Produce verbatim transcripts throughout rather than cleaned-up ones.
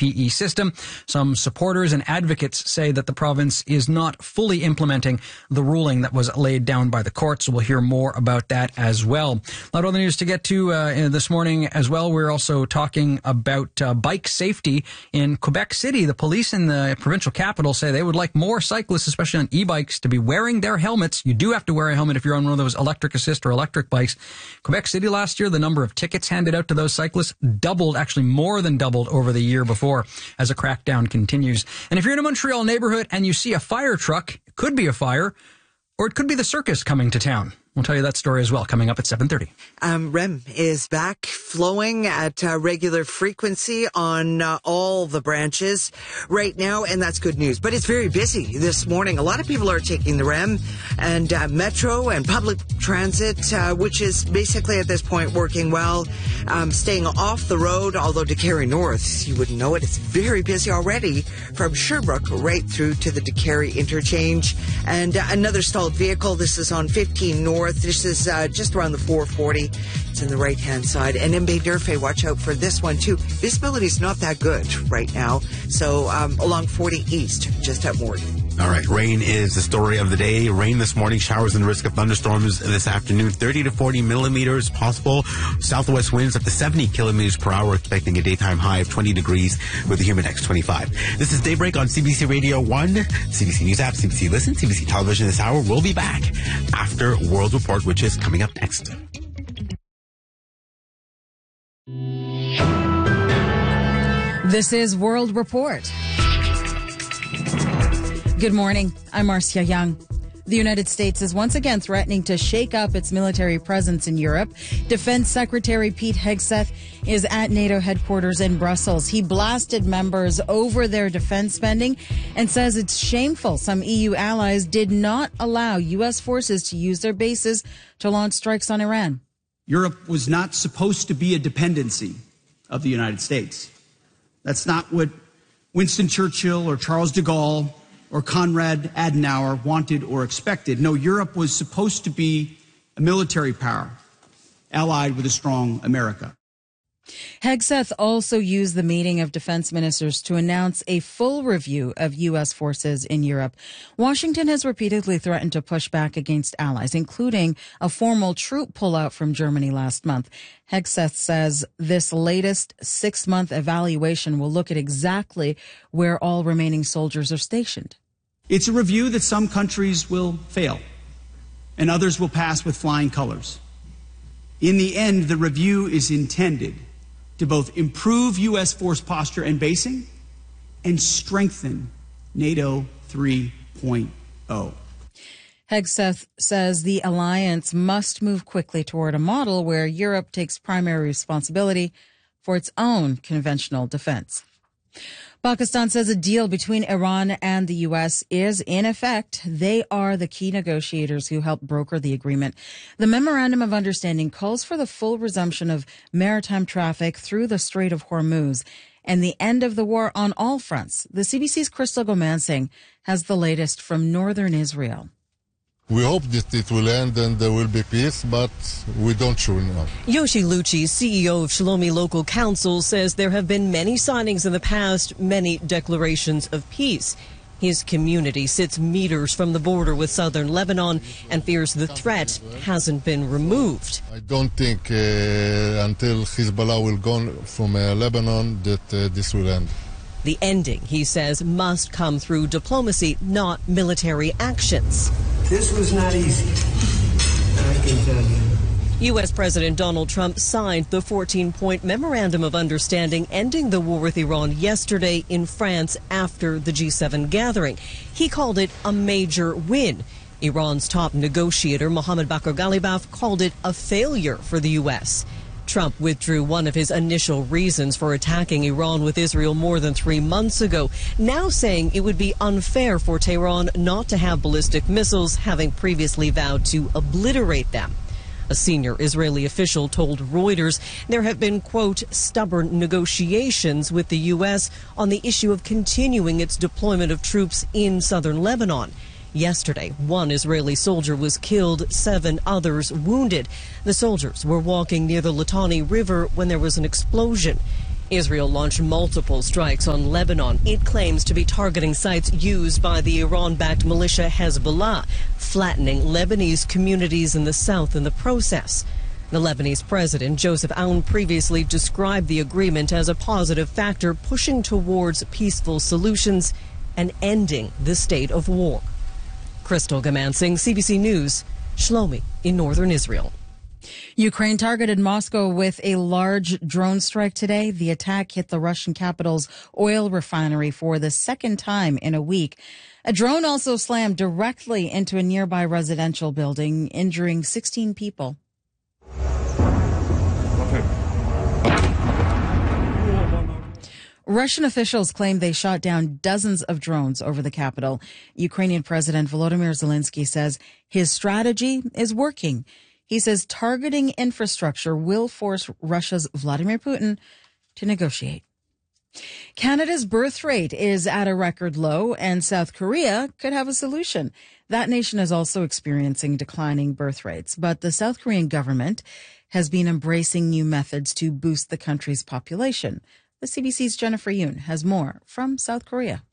P E system. Some supporters and advocates say that the province is not fully implementing the ruling that was laid down by the court, so we'll hear more about that as well. A lot of other news to get to uh, this morning as well. We're also talking about uh, bike safety in Quebec City. The police in the provincial capital say they would like more cyclists, especially on e-bikes, to be wearing their helmets. You do have to wear a helmet if you're on one of those electric assist or electric bikes. Quebec City last year, the number of tickets handed out to those cyclists doubled, actually more than doubled over the year before, as a crackdown continues. And if you're in a Montreal neighborhood and you see a fire truck, it could be a fire, or it could be the circus coming to town. We'll tell you that story as well, coming up at seven thirty. Um, R E M is back flowing at uh, regular frequency on uh, all the branches right now, and that's good news. But it's very busy this morning. A lot of people are taking the R E M and uh, Metro and public transit, uh, which is basically at this point working well, um, staying off the road, although to Carey North, you wouldn't know it, it's very busy already from Sherbrooke right through to the DeCarey interchange. And uh, another stalled vehicle, this is on fifteen North. This is uh, just around the four forty. It's in the right-hand side. And in Bay Durfee, watch out for this one, too. Visibility is not that good right now. So um, along forty East, just at Morton. All right, rain is the story of the day. Rain this morning, showers and risk of thunderstorms this afternoon. thirty to forty millimeters possible. Southwest winds up to seventy kilometers per hour. Expecting a daytime high of twenty degrees with a humid X twenty-five. This is Daybreak on C B C Radio one, C B C News app, C B C Listen, C B C Television this hour. We'll be back after World Report, which is coming up next. This is World Report. Good morning. I'm Marcia Young. The United States is once again threatening to shake up its military presence in Europe. Defense Secretary Pete Hegseth is at NATO headquarters in Brussels. He blasted members over their defense spending and says it's shameful some E U allies did not allow U S forces to use their bases to launch strikes on Iran. Europe was not supposed to be a dependency of the United States. That's not what Winston Churchill or Charles de Gaulle or Konrad Adenauer wanted or expected. No, Europe was supposed to be a military power allied with a strong America. Hegseth also used the meeting of defense ministers to announce a full review of U S forces in Europe. Washington has repeatedly threatened to push back against allies, including a formal troop pullout from Germany last month. Hegseth says this latest six-month evaluation will look at exactly where all remaining soldiers are stationed. It's a review that some countries will fail and others will pass with flying colors. In the end, the review is intended to both improve U S force posture and basing and strengthen NATO three point oh. Hegseth says the alliance must move quickly toward a model where Europe takes primary responsibility for its own conventional defense. Pakistan says a deal between Iran and the U S is in effect. They are the key negotiators who helped broker the agreement. The Memorandum of Understanding calls for the full resumption of maritime traffic through the Strait of Hormuz and the end of the war on all fronts. The C B C's Crystal Gomansing has the latest from northern Israel. We hope that it will end and there will be peace, but we don't sure know. Yoshi Lucci, C E O of Shalomi Local Council, says there have been many signings in the past, many declarations of peace. His community sits meters from the border with southern Lebanon and fears the threat hasn't been removed. I don't think uh, until Hezbollah will go from uh, Lebanon that uh, this will end. The ending, he says, must come through diplomacy, not military actions. This was not easy, I can tell you. U S. President Donald Trump signed the fourteen-point Memorandum of Understanding ending the war with Iran yesterday in France after the G seven gathering. He called it a major win. Iran's top negotiator, Mohammad Bakr Ghalibaf, called it a failure for the U S. Trump withdrew one of his initial reasons for attacking Iran with Israel more than three months ago, now saying it would be unfair for Tehran not to have ballistic missiles, having previously vowed to obliterate them. A senior Israeli official told Reuters there have been, quote, stubborn negotiations with the U S on the issue of continuing its deployment of troops in southern Lebanon. Yesterday, one Israeli soldier was killed, seven others wounded. The soldiers were walking near the Litani River when there was an explosion. Israel launched multiple strikes on Lebanon. It claims to be targeting sites used by the Iran-backed militia Hezbollah, flattening Lebanese communities in the south in the process. The Lebanese president, Joseph Aoun, previously described the agreement as a positive factor pushing towards peaceful solutions and ending the state of war. Crystal Gamansing, C B C News, Shlomi in northern Israel. Ukraine targeted Moscow with a large drone strike today. The attack hit the Russian capital's oil refinery for the second time in a week. A drone also slammed directly into a nearby residential building, injuring sixteen people. Russian officials claim they shot down dozens of drones over the capital. Ukrainian President Volodymyr Zelensky says his strategy is working. He says targeting infrastructure will force Russia's Vladimir Putin to negotiate. Canada's birth rate is at a record low, and South Korea could have a solution. That nation is also experiencing declining birth rates, but the South Korean government has been embracing new methods to boost the country's population. The C B C's Jennifer Yoon has more from South Korea.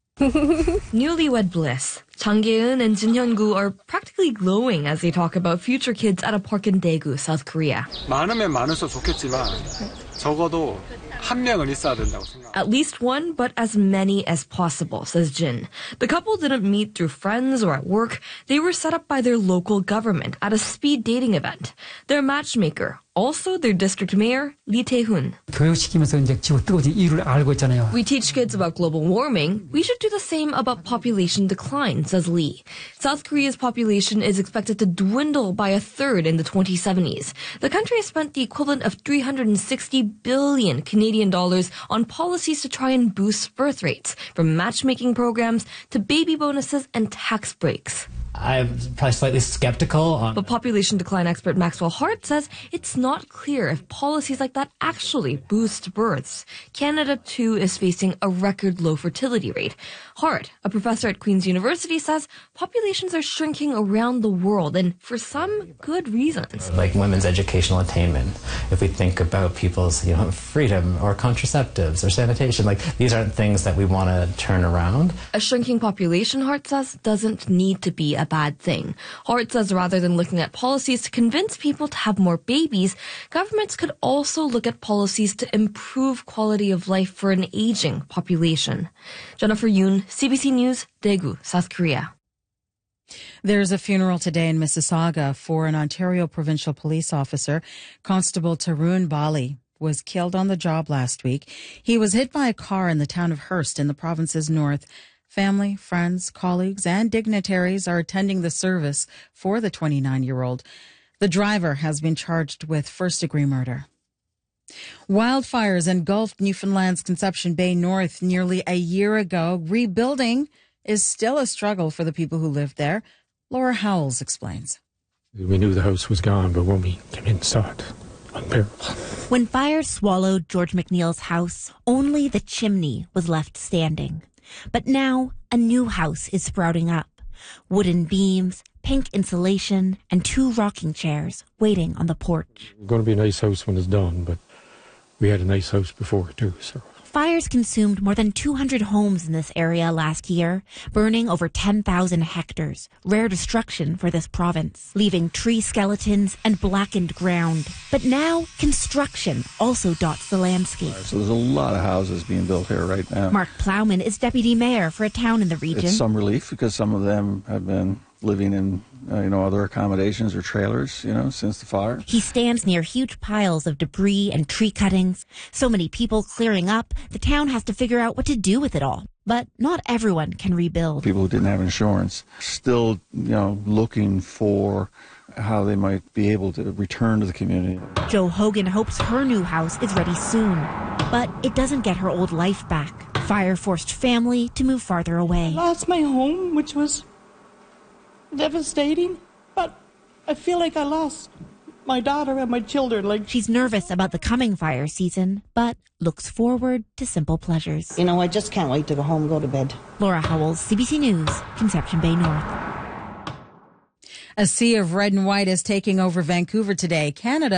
Newlywed bliss. Chang Ge-eun and Jin Hyun-gu are practically glowing as they talk about future kids at a park in Daegu, South Korea. 많으면 많을수록 좋겠지만 적어도 한 명은 있어야 된다고 생각. At least one, but as many as possible, says Jin. The couple didn't meet through friends or at work. They were set up by their local government at a speed dating event. Their matchmaker, also their district mayor, Lee Tae-hoon. 교육시키면서 이제 지구 뜨거워진 이유를 알고 있잖아요. We teach kids about global warming. We should do the same about population decline, says Lee. South Korea's population is expected to dwindle by a third in the twenty seventies. The country has spent the equivalent of three hundred sixty billion Canadian dollars on policies to try and boost birth rates, from matchmaking programs to baby bonuses and tax breaks. I'm probably slightly skeptical on. But population decline expert Maxwell Hart says it's not clear if policies like that actually boost births. Canada, too, is facing a record low fertility rate. Hart, a professor at Queen's University, says populations are shrinking around the world, and for some good reasons. Like women's educational attainment, if we think about people's, you know, freedom or contraceptives or sanitation, like these aren't things that we want to turn around. A shrinking population, Hart says, doesn't need to be a bad thing. Hart says rather than looking at policies to convince people to have more babies, governments could also look at policies to improve quality of life for an aging population. Jennifer Yoon, C B C News, Daegu, South Korea. There's a funeral today in Mississauga for an Ontario provincial police officer. Constable Tarun Bali was killed on the job last week. He was hit by a car in the town of Hearst in the province's north. Family, friends, colleagues, and dignitaries are attending the service for the twenty-nine-year-old. The driver has been charged with first-degree murder. Wildfires engulfed Newfoundland's Conception Bay North nearly a year ago. Rebuilding is still a struggle for the people who live there. Laura Howells explains. We knew the house was gone, but when we came in and saw it, unbearable. When fire swallowed George McNeil's house, only the chimney was left standing. But now a new house is sprouting up. Wooden beams, pink insulation, and two rocking chairs waiting on the porch. It's going to be a nice house when it's done, but we had a nice house before too, so. Fires consumed more than two hundred homes in this area last year, burning over ten thousand hectares, rare destruction for this province, leaving tree skeletons and blackened ground. But now, construction also dots the landscape. So there's a lot of houses being built here right now. Mark Plowman is deputy mayor for a town in the region. It's some relief because some of them have been living in, uh, you know, other accommodations or trailers, you know, since the fire. He stands near huge piles of debris and tree cuttings. So many people clearing up, the town has to figure out what to do with it all. But not everyone can rebuild. People who didn't have insurance still, you know, looking for how they might be able to return to the community. Jo Hogan hopes her new house is ready soon, but it doesn't get her old life back. Fire forced family to move farther away. I lost my home, which was devastating, but I feel like I lost my daughter and my children. Like, she's nervous about the coming fire season, but looks forward to simple pleasures. You know, I just can't wait to go home and go to bed. Laura Howells, C B C News, Conception Bay North. A sea of red and white is taking over Vancouver today. Canada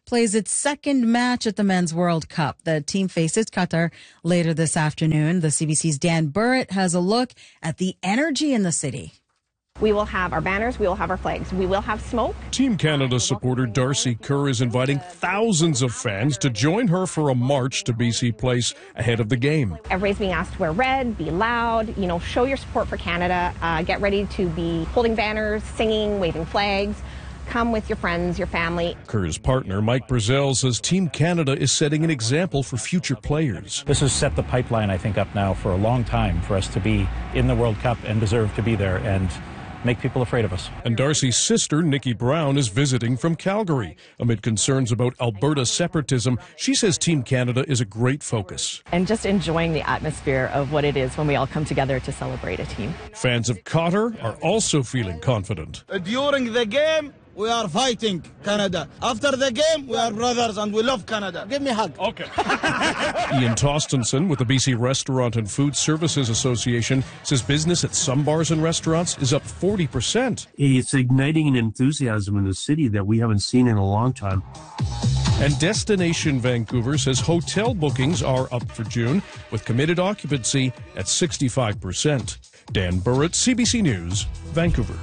plays its second match at the Men's World Cup. The team faces Qatar later this afternoon. The C B C's Dan Burrett has a look at the energy in the city. We will have our banners, we will have our flags, we will have smoke. Team Canada supporter Darcy Kerr is inviting thousands of fans to join her for a march to B C Place ahead of the game. Everybody's being asked to wear red, be loud, you know, show your support for Canada, uh, get ready to be holding banners, singing, waving flags. Come with your friends, your family. Kerr's partner, Mike Brazil, says Team Canada is setting an example for future players. This has set the pipeline, I think, up now for a long time for us to be in the World Cup and deserve to be there and make people afraid of us. And Darcy's sister, Nikki Brown, is visiting from Calgary. Amid concerns about Alberta separatism, she says Team Canada is a great focus. And just enjoying the atmosphere of what it is when we all come together to celebrate a team. Fans of Qatar are also feeling confident. During the game, we are fighting Canada. After the game, we are brothers and we love Canada. Give me a hug. Okay. Ian Tostenson with the B C Restaurant and Food Services Association says business at some bars and restaurants is up forty percent. It's igniting an enthusiasm in the city that we haven't seen in a long time. And Destination Vancouver says hotel bookings are up for June with committed occupancy at sixty-five percent. Dan Burrett, C B C News, Vancouver.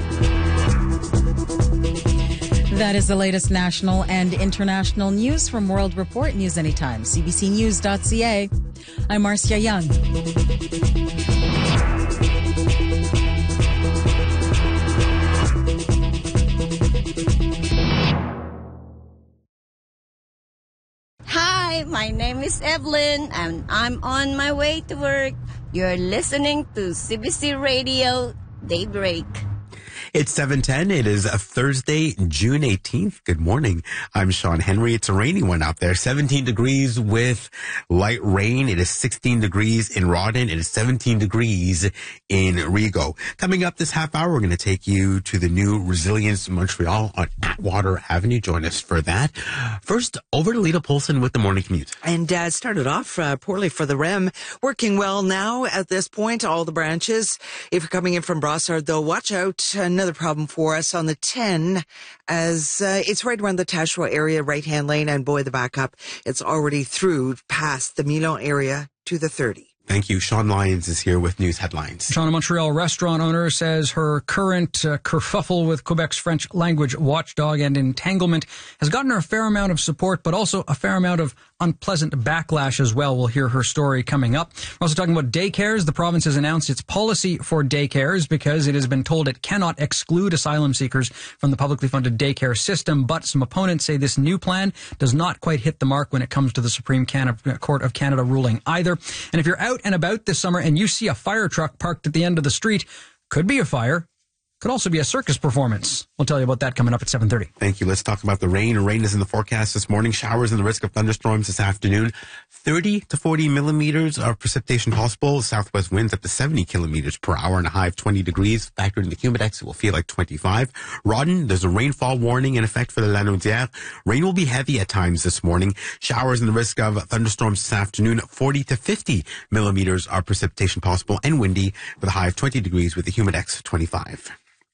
That is the latest national and international news from World Report News Anytime, c b c news dot c a. I'm Marcia Young. Hi, my name is Evelyn, and I'm on my way to work. You're listening to C B C Radio Daybreak. It's seven ten. It is a Thursday, June eighteenth. Good morning. I'm Sean Henry. It's a rainy one out there. seventeen degrees with light rain. It is sixteen degrees in Rawdon. It is seventeen degrees in Rigaud. Coming up this half hour, we're going to take you to the new Resilience Montreal on Atwater Avenue. Join us for that. First, over to Lita Polson with the morning commute. And uh, started off uh, poorly for the R E M. Working well now at this point, all the branches. If you're coming in from Brossard, though, watch out. Another problem for us on the ten, as uh, it's right around the Taschereau area, right-hand lane, and boy, the backup, it's already through past the Milon area to the thirty. Thank you. Sean Lyons is here with news headlines. Sean, a Montreal restaurant owner, says her current uh, kerfuffle with Quebec's French language watchdog and entanglement has gotten her a fair amount of support, but also a fair amount of unpleasant backlash as well. We'll hear her story coming up. We're also talking about daycares. The province has announced its policy for daycares because it has been told it cannot exclude asylum seekers from the publicly funded daycare system. But some opponents say this new plan does not quite hit the mark when it comes to the Supreme Canada, Court of Canada ruling either. And if you're out and about this summer and you see a fire truck parked at the end of the street, could be a fire. Could also be a circus performance. We'll tell you about that coming up at seven thirty. Thank you. Let's talk about the rain. Rain is in the forecast this morning. Showers and the risk of thunderstorms this afternoon. thirty to forty millimeters of precipitation possible. Southwest winds up to seventy kilometers per hour and a high of twenty degrees. Factor in the humidex, it will feel like twenty-five. Rawdon, there's a rainfall warning in effect for the Lanaudière. Rain will be heavy at times this morning. Showers and the risk of thunderstorms this afternoon. forty to fifty millimeters of precipitation possible and windy with a high of twenty degrees with the humidex twenty-five.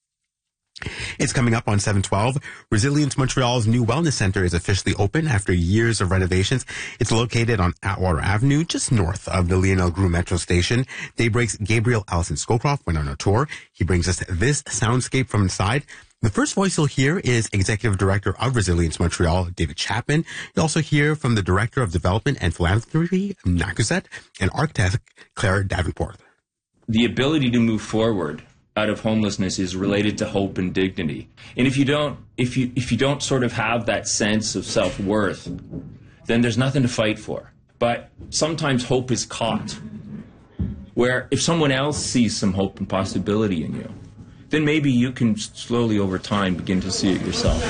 It's coming up on seven twelve. Resilience Montreal's new wellness center is officially open after years of renovations. It's located on Atwater Avenue, just north of the Lionel Groulx Metro Station. Daybreak's Gabriel Allison Scowcroft went on a tour. He brings us this soundscape from inside. The first voice you'll hear is Executive Director of Resilience Montreal, David Chapman. You'll also hear from the Director of Development and Philanthropy, Nakuset, and architect Claire Davenport. The ability to move forward out of homelessness is related to hope and dignity. And if you don't, if you if you don't sort of have that sense of self-worth, then there's nothing to fight for. But sometimes hope is caught, where if someone else sees some hope and possibility in you, then maybe you can slowly over time begin to see it yourself.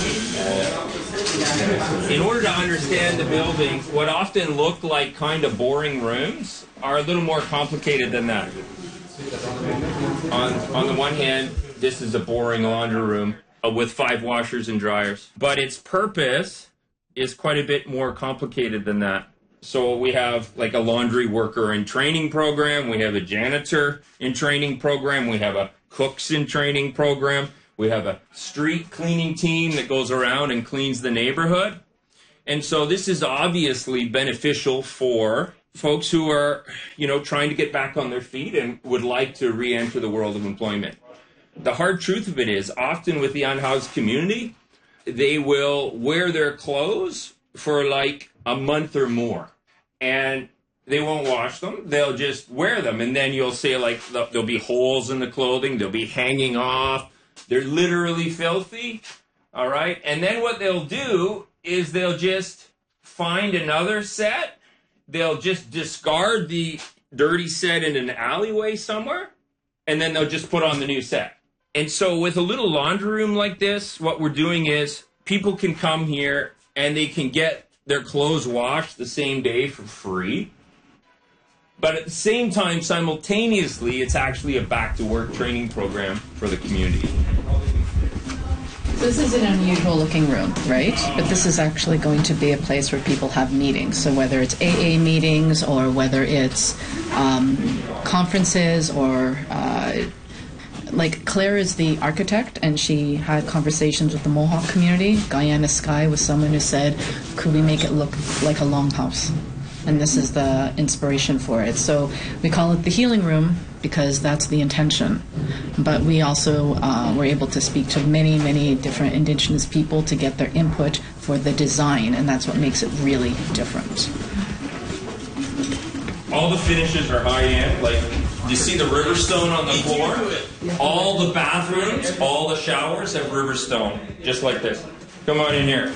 In order to understand the building, what often look like kind of boring rooms are a little more complicated than that. On, on the one hand, this is a boring laundry room uh, with five washers and dryers. But its purpose is quite a bit more complicated than that. So we have like a laundry worker in training program. We have a janitor in training program. We have a cooks in training program. We have a street cleaning team that goes around and cleans the neighborhood. And so this is obviously beneficial for folks who are, you know, trying to get back on their feet and would like to re-enter the world of employment. The hard truth of it is, often with the unhoused community, they will wear their clothes for like a month or more. And they won't wash them. They'll just wear them. And then you'll say, like, there'll be holes in the clothing. They'll be hanging off. They're literally filthy. All right? And then what they'll do is they'll just find another set. They'll just discard the dirty set in an alleyway somewhere. And then they'll just put on the new set. And so with a little laundry room like this, what we're doing is people can come here and they can get their clothes washed the same day for free. But at the same time, simultaneously, it's actually a back-to-work training program for the community. So this is an unusual looking room, right? But this is actually going to be a place where people have meetings. So whether it's A A meetings or whether it's um, conferences or... Uh, like Claire is the architect, and she had conversations with the Mohawk community. Guyana Sky was someone who said, could we make it look like a longhouse? And this is the inspiration for it. So we call it the healing room because that's the intention. But we also uh, were able to speak to many, many different Indigenous people to get their input for the design, and that's what makes it really different. All the finishes are high-end. Like, you see the Riverstone on the floor? All the bathrooms, all the showers have Riverstone, just like this. Come on in here.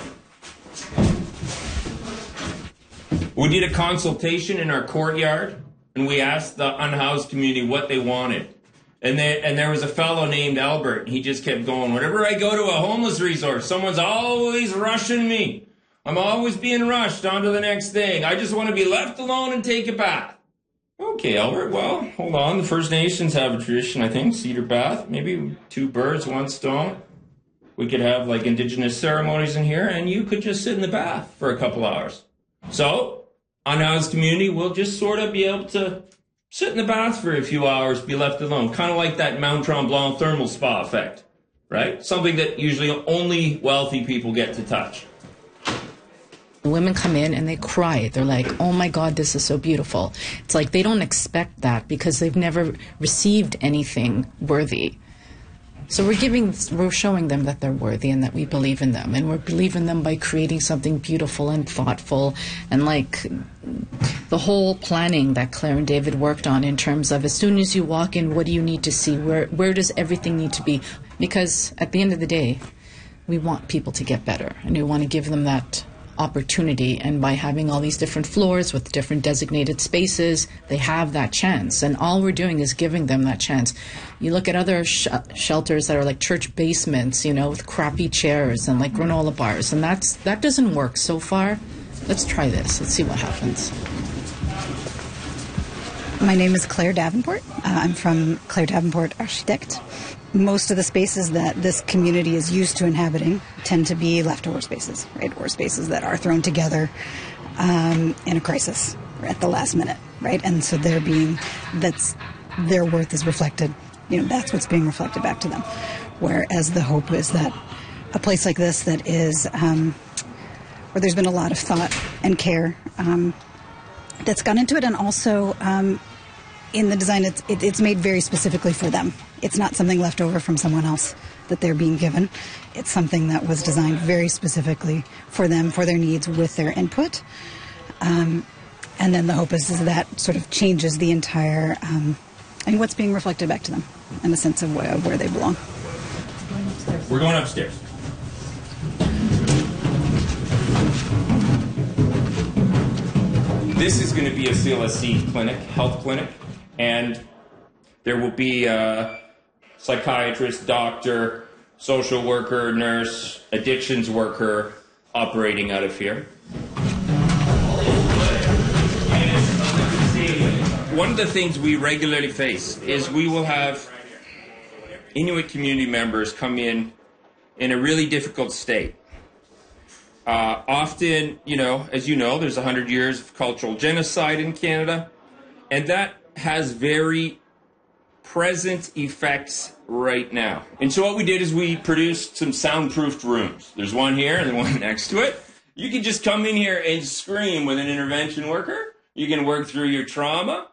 We did a consultation in our courtyard, and we asked the unhoused community what they wanted. And, they, and there was a fellow named Albert, and he just kept going, whenever I go to a homeless resort, someone's always rushing me. I'm always being rushed on to the next thing. I just want to be left alone and take a bath. Okay, Albert, well, hold on. The First Nations have a tradition, I think, cedar bath. Maybe two birds, one stone. We could have, like, Indigenous ceremonies in here, and you could just sit in the bath for a couple hours. So, unhoused community will just sort of be able to sit in the bath for a few hours, be left alone. Kind of like that Mount Tremblant thermal spa effect, right? Something that usually only wealthy people get to touch. Women come in and they cry. They're like, oh my God, this is so beautiful. It's like they don't expect that because they've never received anything worthy. So we're giving, we're showing them that they're worthy and that we believe in them. And we're believing them by creating something beautiful and thoughtful. And like the whole planning that Claire and David worked on in terms of as soon as you walk in, what do you need to see? Where, where does everything need to be? Because at the end of the day, we want people to get better. And we want to give them that opportunity, and by having all these different floors with different designated spaces, they have that chance, and all we're doing is giving them that chance. You look at other sh- shelters that are like church basements, you know, with crappy chairs and like granola bars, and that's that doesn't work so far. Let's try this. Let's see what happens. My name is Claire Davenport. Uh, I'm from Claire Davenport Architect. Most of the spaces that this community is used to inhabiting tend to be leftover spaces, right, or spaces that are thrown together um, in a crisis at the last minute, right? And so they're being, that's, their worth is reflected, you know, that's what's being reflected back to them. Whereas the hope is that a place like this that is, um, where there's been a lot of thought and care um, that's gone into it, and also um, in the design, it's, it, it's made very specifically for them. It's not something left over from someone else that they're being given. It's something that was designed very specifically for them, for their needs, with their input. Um, and then the hope is, is that sort of changes the entire, um, I mean, what's being reflected back to them in a sense of where, where they belong. We're going upstairs. This is going to be a C L S C clinic, health clinic, and there will be a psychiatrist, doctor, social worker, nurse, addictions worker operating out of here. One of the things we regularly face is we will have Inuit community members come in in a really difficult state. Uh, often, you know, as you know, there's one hundred years of cultural genocide in Canada, and that has very present effects right now. And so what we did is we produced some soundproofed rooms. There's one here and the one next to it. You can just come in here and scream with an intervention worker. You can work through your trauma.